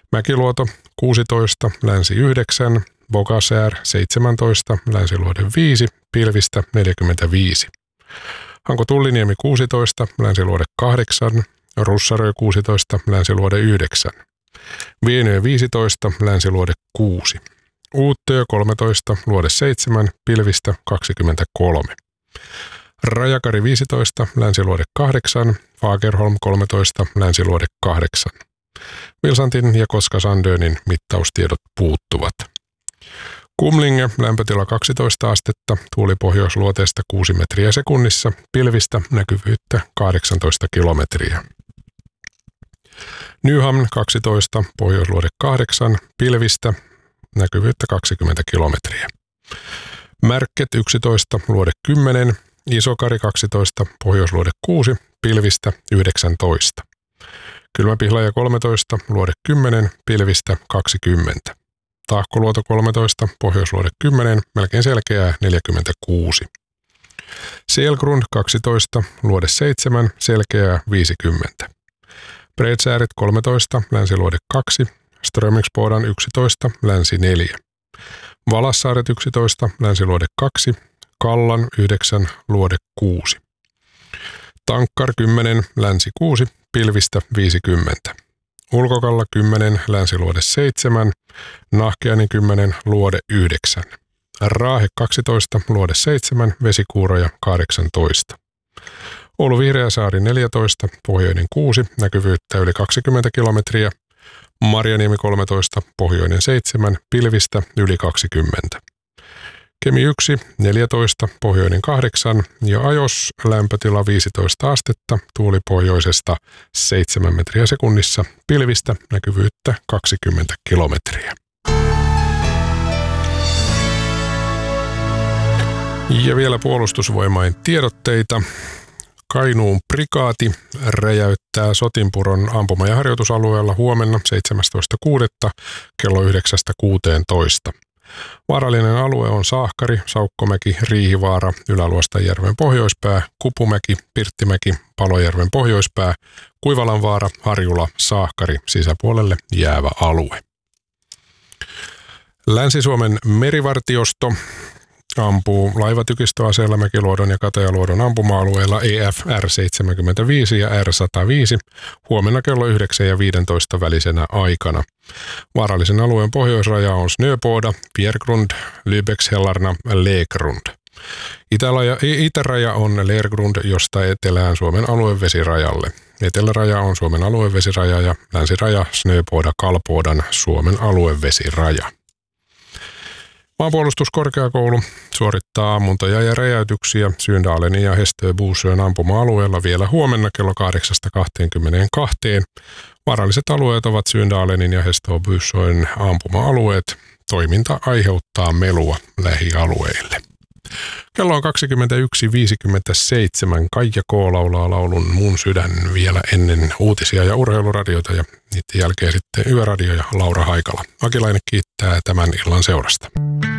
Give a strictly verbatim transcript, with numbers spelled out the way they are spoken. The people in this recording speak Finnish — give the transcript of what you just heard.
Mäkiluoto kuusitoista, länsi yhdeksän, Bogasär seitsemäntoista, länsiluode viisi, pilvistä neljäkymmentäviisi. Hanko Tulliniemi kuusitoista, länsiluode kahdeksan, Russarö kuusitoista, länsiluode yhdeksän. Vienyö viisitoista, länsiluode kuusi. Uuttöö kolmetoista, luode seitsemän, pilvistä kaksikymmentäkolme. Rajakari viisitoista, länsiluode kahdeksan, Fagerholm kolmetoista, länsiluode kahdeksan. Vilsantin ja Koska-Sandönin mittaustiedot puuttuvat. Kumlinge, lämpötila kaksitoista astetta, tuuli pohjoisluoteesta kuusi metriä sekunnissa, pilvistä näkyvyyttä kahdeksantoista kilometriä. Nyhamn kaksitoista, pohjoisluode kahdeksan, pilvistä näkyvyyttä kaksikymmentä kilometriä. Märket yksitoista, luode kymmenen, Isokari kaksitoista, pohjoisluode kuusi, pilvistä yhdeksäntoista. Kylmäpihlaja kolmetoista, luode kymmenen, pilvistä kaksikymmentä. Tahkoluoto kolmetoista, pohjoisluode kymmenen, melkein selkeää neljäkymmentäkuusi. Selgrund kaksitoista, luode seitsemän, selkeää viisikymmentä. Bredsääret kolmetoista, länsiluode kaksi, Strömingsbodan yksitoista, länsi neljä. Valassaaret yksitoista, länsiluode kaksi, Kallan yhdeksän, luode kuusi. Tankkar kymmenen, länsi kuusi, pilvistä viisikymmentä. Ulkokalla kymmenen, länsiluode seitsemän, Nahkeanin kymmenen, luode yhdeksän. Raahe kaksitoista, luode seitsemän, vesikuuroja kahdeksantoista. Oulu Vihreäsaari neljätoista, pohjoinen kuusi, näkyvyyttä yli kaksikymmentä kilometriä. Marjaniemi kolmetoista, pohjoinen seitsemän, pilvistä yli kaksikymmentä. Kemi yksi, neljätoista, pohjoinen kahdeksan ja Ajos lämpötila viisitoista astetta, tuuli pohjoisesta seitsemän metriä sekunnissa, pilvistä näkyvyyttä kaksikymmentä kilometriä. Ja vielä puolustusvoimain tiedotteita. Kainuun prikaati räjäyttää Sotinpuron ampuma- ja harjoitusalueella huomenna seitsemästoista kuudetta kello yhdeksästä kuuteentoista. Vaarallinen alue on Saahkari, Saukkomäki, Riihivaara, Ylä-Luostajärven pohjoispää, Kupumäki, Pirttimäki, Palojärven pohjoispää, Kuivalanvaara, Harjula, Saahkari, sisäpuolelle jäävä alue. Länsi-Suomen merivartiosto ampuu laivatykistöaseella Mäkiluodon ja Katajaluodon ampuma-alueella E F R seitsemänkymmentäviisi ja R sata viisi huomenna kello yhdeksän ja viisitoista välisenä aikana. Vaarallisen alueen pohjoisraja on Snöboda, Bjergrund, Lübeckshällarna, Leegrund. Itäraja, itäraja on Lergrund, josta etelään Suomen aluevesirajalle. Eteläraja on Suomen aluevesiraja ja länsiraja Snöboda Kalpodan Suomen aluevesiraja. Maanpuolustuskorkeakoulu suorittaa ammuntoja ja räjäytyksiä Syndalenin ja Hästöbuusön ampuma-alueella vielä huomenna kello kahdeksasta kaksikymmentäkaksi. Vaaralliset alueet ovat Syndalenin ja Hästöbuusön ampuma-alueet. Toiminta aiheuttaa melua lähialueille. Kello on kaksikymmentäyksi viisikymmentäseitsemän. Kaija K. laulaa laulun Mun sydän vielä ennen uutisia ja urheiluradiota ja niiden jälkeen sitten Yöradio ja Laura Haikala. Akilainen kiittää tämän illan seurasta.